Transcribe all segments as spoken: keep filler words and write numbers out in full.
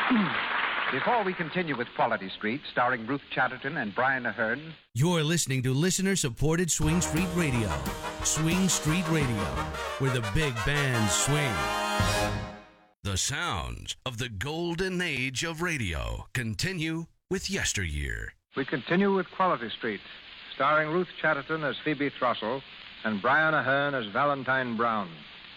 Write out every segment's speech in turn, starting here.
Before we continue with Quality Street, starring Ruth Chatterton and Brian Ahern... You're listening to listener-supported Swing Street Radio. Swing Street Radio, where the big bands swing. The sounds of the golden age of radio continue with Yesteryear. We continue with Quality Street, starring Ruth Chatterton as Phoebe Throssell and Brian Ahern as Valentine Brown.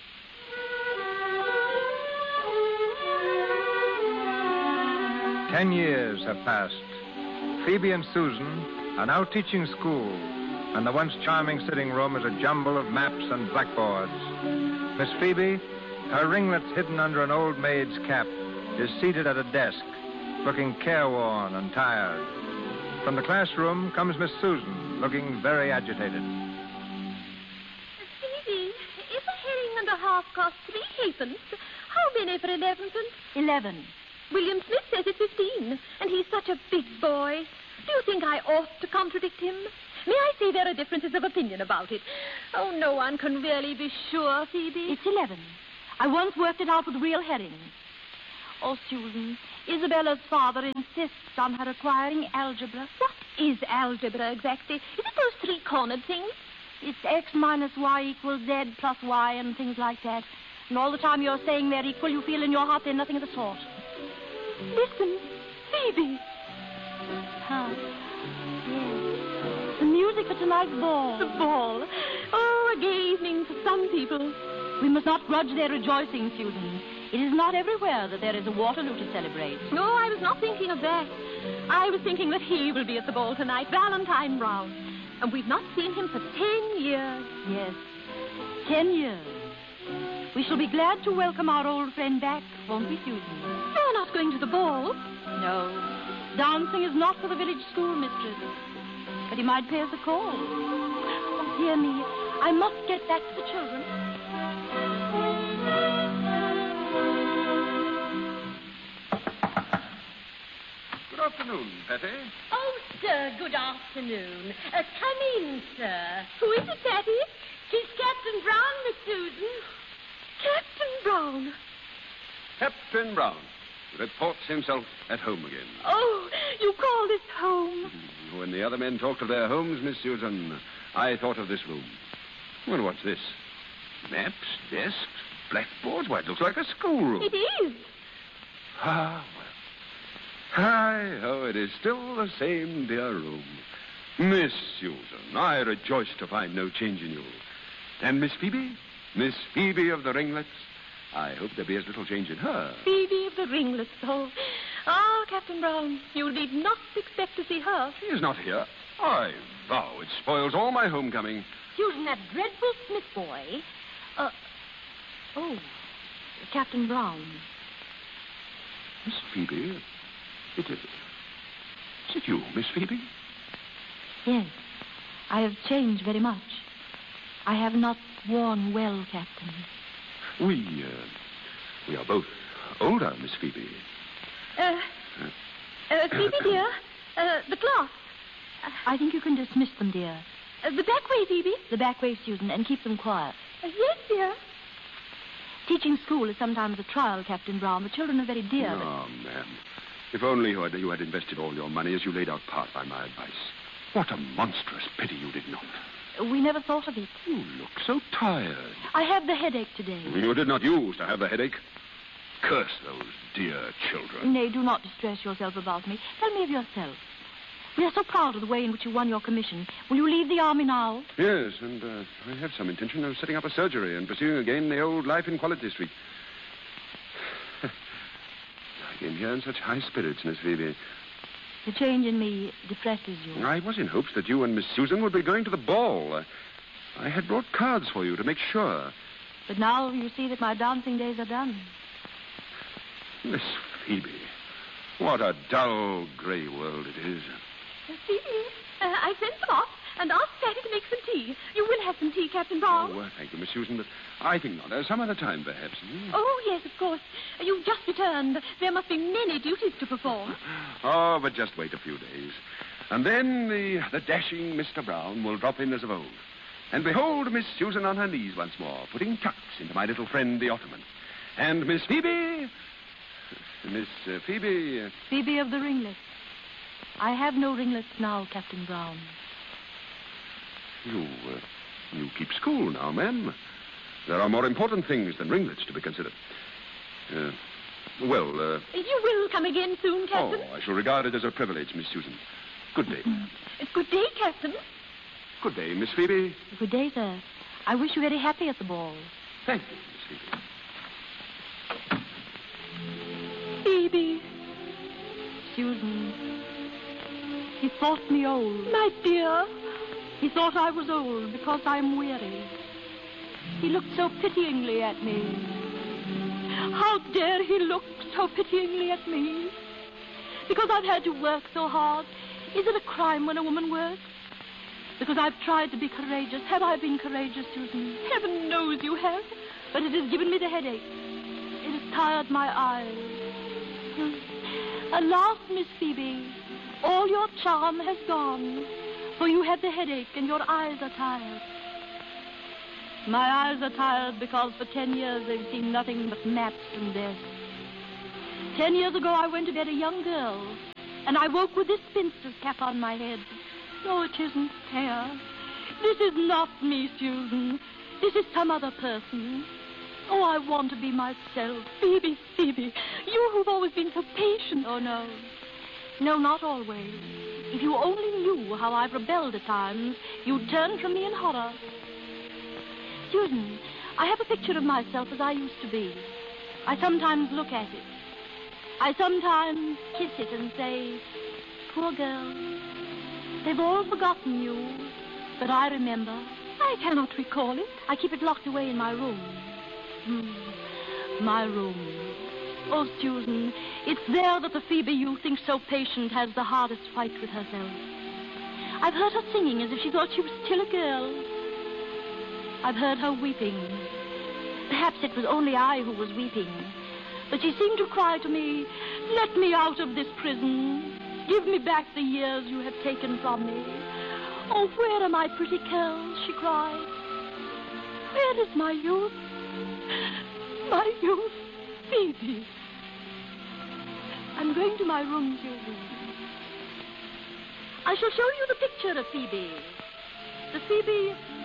Ten years have passed. Phoebe and Susan are now teaching school, and the once charming sitting room is a jumble of maps and blackboards. Miss Phoebe, her ringlets hidden under an old maid's cap, is seated at a desk, looking careworn and tired. From the classroom comes Miss Susan, looking very agitated. Phoebe, if a herring and a half costs three halfpence, how many for elevenpence? Eleven. William Smith says it's fifteen, and he's such a big boy. Do you think I ought to contradict him? May I say there are differences of opinion about it? Oh, no one can really be sure, Phoebe. It's eleven. I once worked it out with real herrings. Oh, Susan, Isabella's father insists on her acquiring algebra. What is algebra exactly? Is it those three-cornered things? It's x minus y equals z plus y and things like that. And all the time you're saying they're equal, you feel in your heart they're nothing of the sort. Listen, Phoebe. Huh. Yes. The music for tonight's ball. The ball. Oh, a gay evening for some people. We must not grudge their rejoicing, Susan. It is not everywhere that there is a Waterloo to celebrate. No, I was not thinking of that. I was thinking that he will be at the ball tonight, Valentine Brown. And we've not seen him for ten years. Yes, ten years. We shall be glad to welcome our old friend back, won't we, Susan? You're not going to the ball? No. Dancing is not for the village schoolmistress. But he might pay us a call. Oh, dear me. I must get back to the children. Good afternoon, Patty. Oh, sir, good afternoon. Uh, come in, sir. Who is it, Patty? She's Captain Brown, Miss Susan. Captain Brown. Captain Brown reports himself at home again. Oh, you call this home? When the other men talked of their homes, Miss Susan, I thought of this room. Well, what's this? Maps, desks, blackboards. Why, it looks like a schoolroom. It is. Ah, well. Hi, oh, it is still the same dear room. Miss Susan, I rejoice to find no change in you. And Miss Phoebe? Miss Phoebe of the ringlets? I hope there be as little change in her. Phoebe of the ringlets, oh. Ah, Captain Brown, you need not expect to see her. She is not here. I vow it spoils all my homecoming. Susan, that dreadful Smith boy. Uh, oh, Captain Brown. Miss Phoebe? It is... Is it you, Miss Phoebe? Yes, I have changed very much. I have not worn well, Captain. We, uh, we are both older, Miss Phoebe. Uh, uh, Phoebe, dear, uh, the cloth. Uh, I think you can dismiss them, dear. Uh, the back way, Phoebe. The back way, Susan, and keep them quiet. Uh, yes, dear. Teaching school is sometimes a trial, Captain Brown. The children are very dear. Oh, ma'am. If only you had, you had invested all your money as you laid out part by my advice. What a monstrous pity you did not. We never thought of it. You look so tired. I have the headache today. You did not use to have the headache. Curse those dear children. Nay, do not distress yourself about me. Tell me of yourself. We are so proud of the way in which you won your commission. Will you leave the army now? Yes, and uh, I have some intention of setting up a surgery and pursuing again the old life in Quality Street. I came here in such high spirits, Miss Phoebe. The change in me depresses you. I was in hopes that you and Miss Susan would be going to the ball. I had brought cards for you to make sure. But now you see that my dancing days are done. Miss Phoebe, what a dull, gray world it is. Uh, Phoebe, uh, I sent them off and asked Patty to make some tea. You will have some tea, Captain Brown. Oh, uh, thank you, Miss Susan, but I think not. Uh, some other time, perhaps. Hmm? Oh, yes, of course. You've just returned. There must be many duties to perform. Oh, but just wait a few days. And then the, the dashing Mister Brown will drop in as of old. And behold Miss Susan on her knees once more, putting tucks into my little friend, the Ottoman. And Miss Phoebe... Miss uh, Phoebe... Uh... Phoebe of the ringlets. I have no ringlets now, Captain Brown. You, uh, you keep school now, ma'am. There are more important things than ringlets to be considered. Uh, well, uh... You will come again soon, Captain? Oh, I shall regard it as a privilege, Miss Susan. Good day. Mm. Good day, Captain. Good day, Miss Phoebe. Good day, sir. I wish you very happy at the ball. Thank you, Miss Phoebe. Phoebe. Susan. He thought me old. My dear. He thought I was old because I'm weary. He looked so pityingly at me. How dare he look so pityingly at me? Because I've had to work so hard. Is it a crime when a woman works? Because I've tried to be courageous. Have I been courageous, Susan? Heaven knows you have. But it has given me the headache. It has tired my eyes. Alas, Miss Phoebe, all your charm has gone. For you have the headache and your eyes are tired. My eyes are tired because for ten years they've seen nothing but maps and death. Ten years ago I went to bed a young girl, and I woke with this spinster's cap on my head. Oh, it isn't fair. This is not me, Susan. This is some other person. Oh, I want to be myself. Phoebe, Phoebe, you who've always been so patient. Oh, no. No, not always. If you only knew how I've rebelled at times, you'd turn from me in horror. Susan, I have a picture of myself as I used to be. I sometimes look at it. I sometimes kiss it and say, poor girl, they've all forgotten you, but I remember. I cannot recall it. I keep it locked away in my room. Hmm. My room. Oh, Susan, it's there that the Phoebe you think so patient has the hardest fight with herself. I've heard her singing as if she thought she was still a girl. I've heard her weeping. Perhaps it was only I who was weeping. But she seemed to cry to me, let me out of this prison. Give me back the years you have taken from me. Oh, where are my pretty curls, she cried. Where is my youth? My youth, Phoebe. I'm going to my room, Susan. I shall show you the picture of Phoebe. The Phoebe